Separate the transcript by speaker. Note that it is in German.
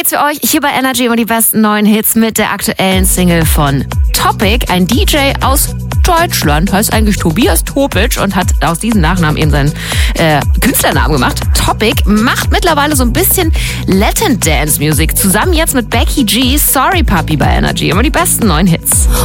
Speaker 1: geht's für euch hier bei Energy um die besten neuen Hits mit der aktuellen Single von Topic. Ein DJ aus Deutschland, heißt eigentlich Tobias Topic und hat aus diesem Nachnamen eben seinen Künstlernamen gemacht. Topic macht mittlerweile so ein bisschen Latin Dance Music. Zusammen jetzt mit Becky G, Sorry Puppy bei Energy. Immer die besten neuen Hits.